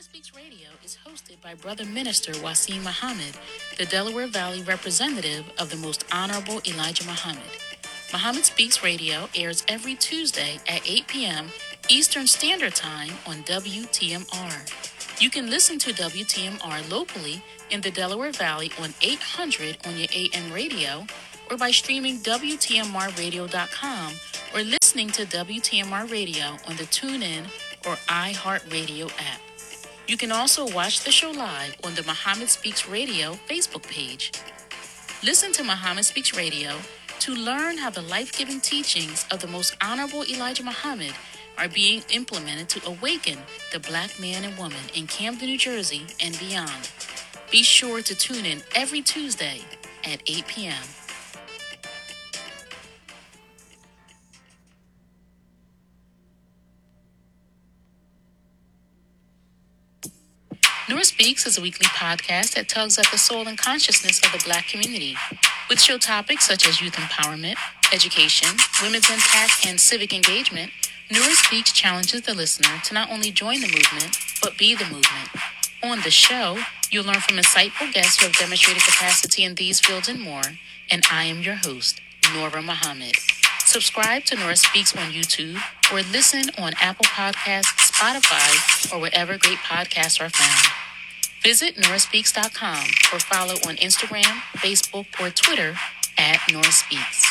Speaks Radio is hosted by Brother Minister Wasim Muhammad, the Delaware Valley representative of the Most Honorable Elijah Muhammad. Muhammad Speaks Radio airs every Tuesday at 8 p.m. Eastern Standard Time on WTMR. You can listen to WTMR locally in the Delaware Valley on 800 on your AM radio or by streaming WTMRradio.com or listening to WTMR Radio on the TuneIn or iHeartRadio app. You can also watch the show live on the Muhammad Speaks Radio Facebook page. Listen to Muhammad Speaks Radio to learn how the life-giving teachings of the Most Honorable Elijah Muhammad are being implemented to awaken the black man and woman in Camden, New Jersey, and beyond. Be sure to tune in every Tuesday at 8 p.m. Nora Speaks is a weekly podcast that tugs at the soul and consciousness of the Black community. With show topics such as youth empowerment, education, women's impact, and civic engagement, Nora Speaks challenges the listener to not only join the movement, but be the movement. On the show, you'll learn from insightful guests who have demonstrated capacity in these fields and more, and I am your host, Nora Muhammad. Subscribe to Nora Speaks on YouTube or listen on Apple Podcasts, Spotify, or wherever great podcasts are found. Visit noraspeaks.com or follow on Instagram, Facebook, or Twitter at Nora Speaks.